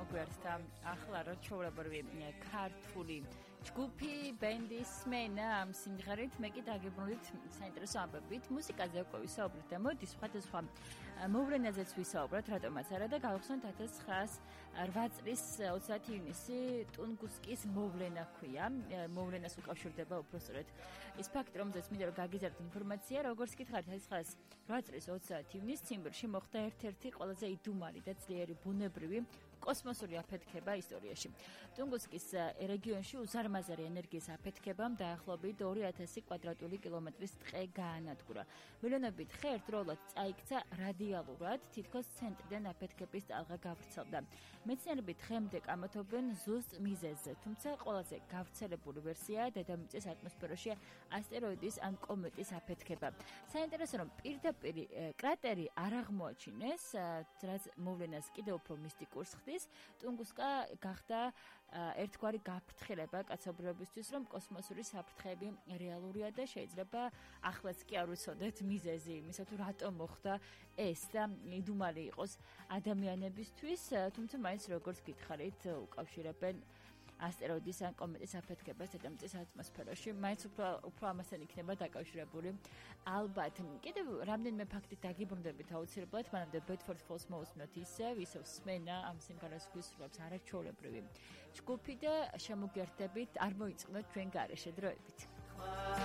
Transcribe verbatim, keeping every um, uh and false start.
მოგვიერთდა ახლა რა ჩვეულებრივი ქართული ჯგუფი ბენდი სმენა ამ სიმღერით მე კი დაგებრუნდით საინტერესო ამბებით მუსიკაზე უკვე ვისაუბრეთ და მოდი სხვადასხვა მოვლენაზეც ვისაუბროთ რატომაც არა და გავხსნათ ათას ცხრაას რვა წლის ოცდაათი ივნისი ტუნგუსკის მოვლენა ქვია მოვლენას უკავშირდება უბრალოდ ის ფაქტი რომელზეც მინდა რომ გაგიზარდეთ ინფორმაცია როგორც გითხარით ათას ცხრაას რვა წლის ოცდაათი ივნისს ციმბირში მოხდა ერთ-ერთი ყველაზე იდუმალი და ძლიერი ბუნებრივი კოსმოსური აფეთქება ისტორიაში. ტუნგუსკის რეგიონში უზარმაზარი ენერგიის აფეთქებამ დაახლოებით ორი ათასი კვადრატული კილომეტრის ტყე გაანადგურა. მილიონობით ხე ერთდროულად წაიქცა რადიალურად, თითქოს ცენტრიდან აფეთქების ტალღა გავრცელდა. მეცნიერები დღემდე კამათობენ ზუსტ მიზეზზე, თუმცა ყველაზე გავრცელებული ვერსიაა დედამიწის ატმოსფეროში ასტეროიდის ან კომეტის აფეთქება. საინტერესო რომ პირდაპირ კრატერი არ აღმოაჩინეს, რაც მოვლენას კიდევ უფრო მისტიკურს ტუნგუსკა გახდა ერთგვარი გაფრთხილება კაცობრიობისთვის, რომ კოსმოსური საფრთხეები რეალურია და შეიძლება ახლაც კი არ ვიცოდეთ მიზეზი იმისა, თუ რატომ მოხდა ეს და იდუმალი იყოს ადამიანებისთვის, თუმცა მაინც როგორც გითხარით, უკავშირებენ ასტეროიდის ან კომეტის აფეთქებას დედამიწის ატმოსფეროში, მაინც უფრო უფრო ამასთან იქნება დაკავშირებული. ალბათ, კიდევ რამდენიმე ფაქტით დაგიბრუნდებით აუცილებლად, მანამდე Bedford Falls მოусმენთ ისევ, ისევ სმენა ამ სიმღერას გვისურვებს არაჩვეულებრივი ჯგუფი და შემოგერთდებით, არ მოიწყნოთ ჩვენ გარეშე დროებით.